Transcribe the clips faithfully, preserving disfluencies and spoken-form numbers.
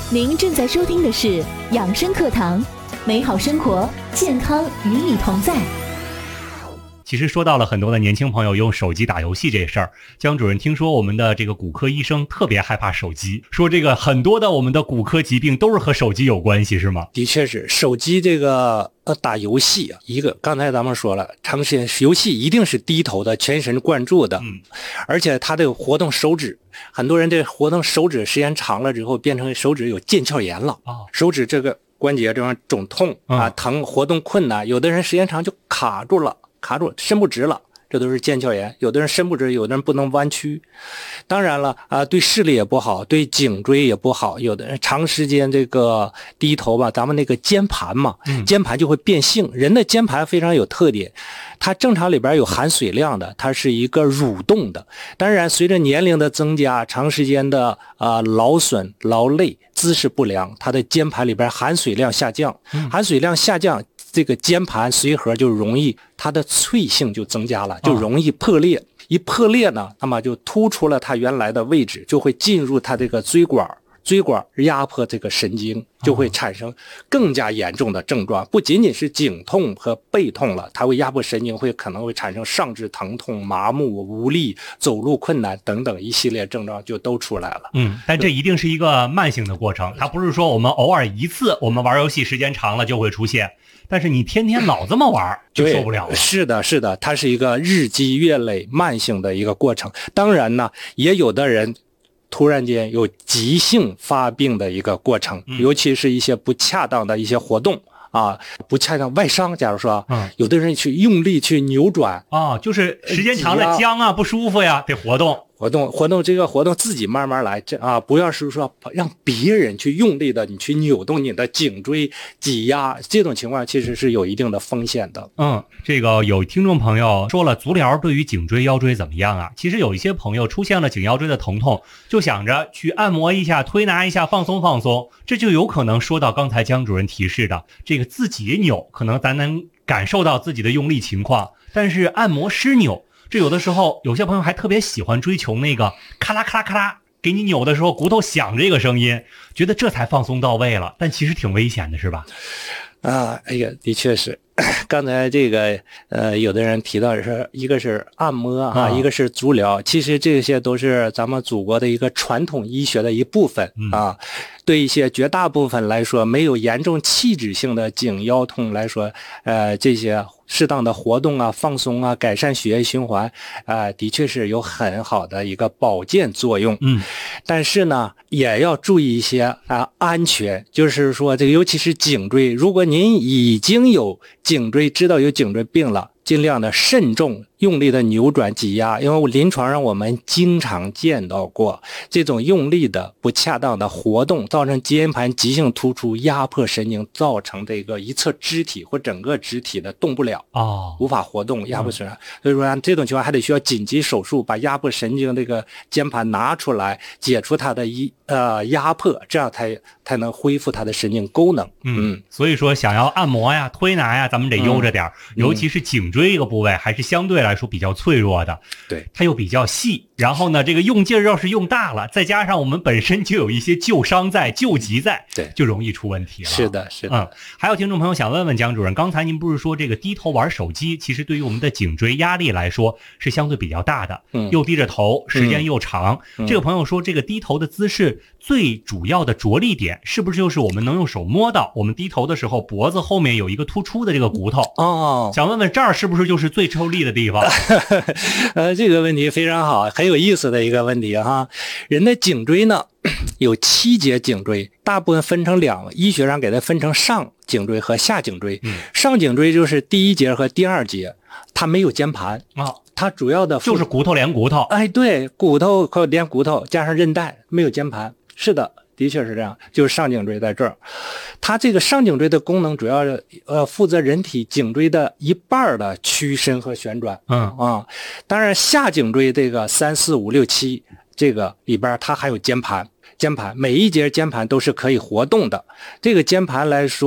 您正在收听的是养生课堂，美好生活，健康与你同在。 其实说到了很多的年轻朋友用手机打游戏这事儿，江主任听说我们的这个骨科医生特别害怕手机，说这个很多的我们的骨科疾病都是和手机有关系，是吗？ 的确是，手机这个呃打游戏啊，一个刚才咱们说了，长时间游戏一定是低头的，全神贯注的，嗯，而且他这个活动手指，很多人这活动手指时间长了之后，变成手指有腱鞘炎了啊，手指这个关节这方肿痛啊，疼，活动困难，有的人时间长就卡住了。卡住伸不直了，这都是腱鞘炎。有的人伸不直，有的人不能弯曲。当然了啊、呃，对视力也不好，对颈椎也不好。有的人长时间这个低头吧，咱们那个肩盘嘛，嗯、肩盘就会变性。人的肩盘非常有特点，它正常里边有含水量的，它是一个蠕动的。当然，随着年龄的增加，长时间的啊、呃、劳损、劳累、姿势不良，它的肩盘里边含水量下降，嗯、含水量下降。这个肩盘髓核就容易，它的脆性就增加了，就容易破裂。一破裂呢，那么就突出了它原来的位置，就会进入它这个椎管，椎管压迫这个神经，就会产生更加严重的症状。不仅仅是颈痛和背痛了，它会压迫神经，会可能会产生上肢疼痛、麻木、无力、走路困难等等一系列症状就都出来了。 嗯，但这一定是一个慢性的过程，它不是说我们偶尔一次，我们玩游戏时间长了就会出现。但是你天天老这么玩就受不了了。 是的，是的，它是一个日积月累慢性的一个过程。当然呢，也有的人突然间有急性发病的一个过程，嗯、尤其是一些不恰当的一些活动啊，不恰当外伤，假如说，嗯，有的人去用力去扭转啊，就是时间长了僵啊，不舒服呀，得活动。 活动活动这个活动自己慢慢来，这啊不要是说让别人去用力的你去扭动你的颈椎挤压，这种情况其实是有一定的风险的。 嗯，这个有听众朋友说了，足疗对于颈椎腰椎怎么样啊？其实有一些朋友出现了颈腰椎的疼痛，就想着去按摩一下、推拿一下、放松放松，这就有可能说到刚才江主任提示的这个自己扭，可能咱能感受到自己的用力情况，但是按摩师扭。这有的时候有些朋友还特别喜欢追求那个咔啦咔啦咔啦给你扭的时候骨头响这个声音，觉得这才放松到位了，但其实挺危险的，是吧？ 啊，哎呀，的确是。刚才这个呃，有的人提到是一个是按摩啊，啊一个是足疗，其实这些都是咱们祖国的一个传统医学的一部分啊。嗯、对一些绝大部分来说，没有严重器质性的颈腰痛来说，呃，这些适当的活动啊、放松啊、改善血液循环啊、呃，的确是有很好的一个保健作用。嗯，但是呢，也要注意一些啊、呃、安全，就是说这个尤其是颈椎，如果您已经有颈椎知道有颈椎病了，尽量的慎重用力的扭转挤压，因为临床上我们经常见到过这种用力的不恰当的活动，造成肩盘急性突出，压迫神经，造成这个一侧肢体或整个肢体的动不了哦，无法活动，压迫损伤。嗯、所以说这种情况还得需要紧急手术，把压迫神经这个肩盘拿出来，解除它的一呃压迫，这样才才能恢复它的神经功能。 嗯，嗯所以说想要按摩呀、推拿呀，咱们得悠着点、嗯、尤其是颈椎这个部位还是相对来说比较脆弱的， 对， 它又比较细，然后呢，这个用劲儿要是用大了，再加上我们本身就有一些旧伤在、旧疾在， 对， 就容易出问题了。 是的，是的。 嗯，还有听众朋友想问问江主任，刚才您不是说这个低头玩手机，其实对于我们的颈椎压力来说是相对比较大的，嗯，又低着头，时间又长。嗯、这个朋友说，这个低头的姿势最主要的着力点是不是就是我们能用手摸到我们低头的时候脖子后面有一个突出的这个骨头？哦，想问问这儿是不是就是最抽力的地方？ 呃，这个问题非常好，很有意思的一个问题哈。人的颈椎呢有七节颈椎，大部分分成两个，医学上给它分成上颈椎和下颈椎。嗯、上颈椎就是第一节和第二节，它没有肩盘啊、哦，它主要的就是骨头连骨头。 哎，对，骨头和连骨头加上韧带，没有肩盘。是的。的确是这样，就是上颈椎在这儿，它这个上颈椎的功能主要呃负责人体颈椎的一半的屈伸和旋转，嗯啊，当然下颈椎这个三四五六七这个里边它还有肩盘，肩盘每一节肩盘都是可以活动的。这个肩盘来说，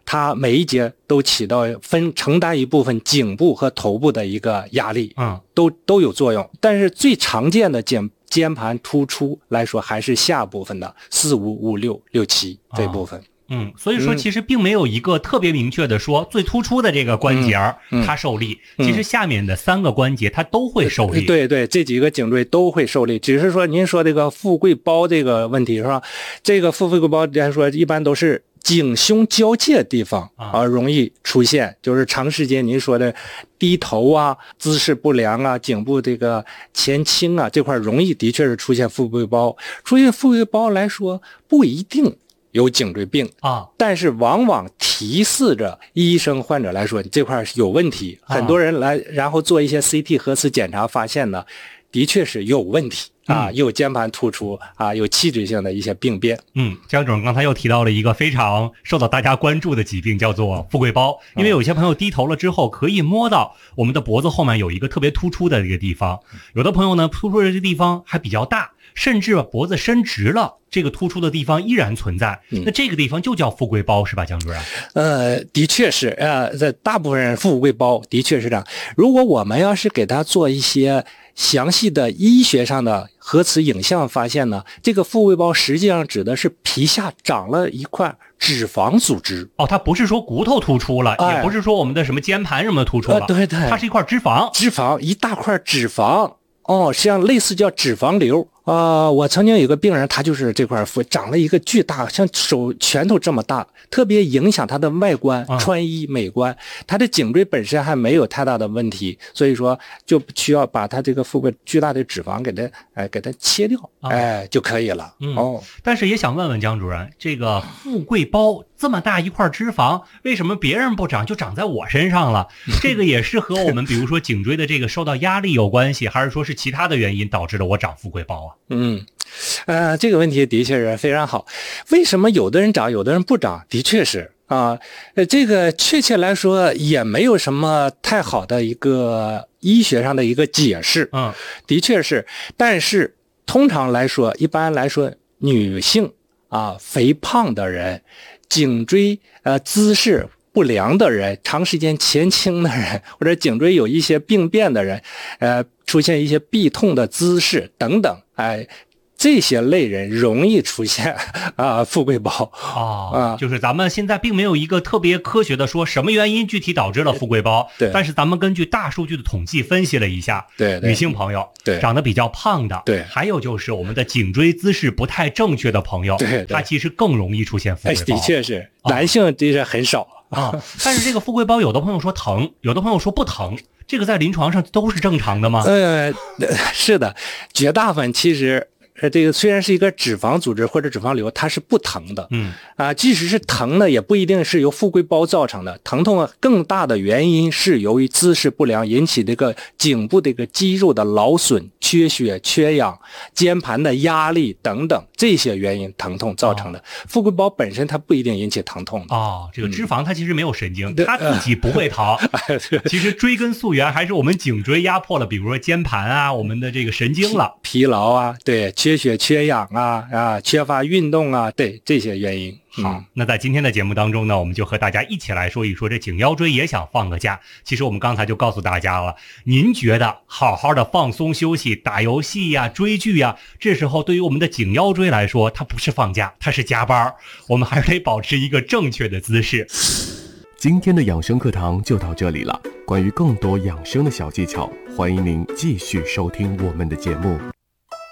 它每一节都起到分承担一部分颈部和头部的一个压力， 嗯， 都都有作用。但是最常见的肩肩盘突出来说，还是下部分的四五五六六七这部分。 哦嗯，所以说其实并没有一个特别明确的说、嗯、最突出的这个关节儿、嗯嗯、它受力、嗯，其实下面的三个关节它都会受力。 对对，这几个颈椎都会受力，只是说您说这个富贵包这个问题是吧？这个富贵包来说一般都是颈胸交界地方啊容易出现，就是长时间您说的低头啊、姿势不良啊、颈部这个前倾啊这块容易的确是出现富贵包。出现富贵包来说不一定有颈椎病啊， 但是往往提示着医生患者来说这块有问题、啊、很多人来然后做一些 C T 核磁检查发现呢的确是有问题啊，有肩盘突出啊，有器质性的一些病变。 嗯，江主任刚才又提到了一个非常受到大家关注的疾病，叫做富贵包。因为有些朋友低头了之后，可以摸到我们的脖子后面有一个特别突出的这个地方。有的朋友呢，突出的这个地方还比较大，甚至脖子伸直了，这个突出的地方依然存在。那这个地方就叫富贵包，是吧，江主任？ 呃，的确是，呃，在大部分人富贵包的确是这样。如果我们要是给他做一些详细的医学上的核磁影像发现呢，这个富贵包实际上指的是皮下长了一块脂肪组织。 哦，它不是说骨头突出了、哎、也不是说我们的什么肩盘什么突出了、呃、 对对， 它是一块脂肪脂肪一大块脂肪哦，像类似叫脂肪瘤啊、呃。我曾经有个病人，他就是这块腹长了一个巨大，像手拳头这么大，特别影响他的外观、啊、穿衣美观。他的颈椎本身还没有太大的问题，所以说就需要把他这个腹部巨大的脂肪给他哎给他切掉，啊、哎就可以了。 嗯、 哦， 但是也想问问江主任，这个富贵包这么大一块脂肪，为什么别人不长就长在我身上了？这个也是和我们比如说颈椎的这个受到压力有关系，还是说是其他的原因导致了我长富贵包啊？ 嗯，呃，这个问题的确是非常好。为什么有的人长，有的人不长？的确是啊，呃，这个确切来说也没有什么太好的一个医学上的一个解释。 嗯， 的确是，但是通常来说，一般来说，女性啊，肥胖的人，颈椎呃姿势不良的人，长时间前倾的人，或者颈椎有一些病变的人，呃，出现一些痹痛的姿势等等，哎，这些类人容易出现啊富贵包啊、哦，就是咱们现在并没有一个特别科学的说什么原因具体导致了富贵包， 对， 但是咱们根据大数据的统计分析了一下， 对， 女性朋友， 对， 长得比较胖的， 对， 还有就是我们的颈椎姿势不太正确的朋友， 对， 他其实更容易出现富贵包。 的确是，男性的确很少啊、哦，但是这个富贵包，有的朋友说疼，有的朋友说不疼。这个在临床上都是正常的吗？ 呃，是的，绝大部分其实呃，这个虽然是一个脂肪组织或者脂肪瘤，它是不疼的。 嗯啊，即使是疼呢，也不一定是由富贵包造成的。疼痛更大的原因是由于姿势不良引起这个颈部这个肌肉的劳损、缺血、缺氧、肩盘的压力等等这些原因疼痛造成的。哦、富贵包本身它不一定引起疼痛的。 哦，这个脂肪它其实没有神经，嗯、它自己不会疼。其实追根溯源还是我们颈椎压迫了，比如说肩盘啊，我们的这个神经了， 疲劳啊，对。缺血缺氧啊啊，缺乏运动啊，对这些原因。 好、嗯，那在今天的节目当中呢，我们就和大家一起来说一说，这颈腰椎也想放个假。其实我们刚才就告诉大家了，您觉得好好的放松休息、打游戏呀、追剧呀，这时候对于我们的颈腰椎来说，它不是放假，它是加班。我们还是得保持一个正确的姿势。 今天的养生课堂就到这里了。关于更多养生的小技巧，欢迎您继续收听我们的节目。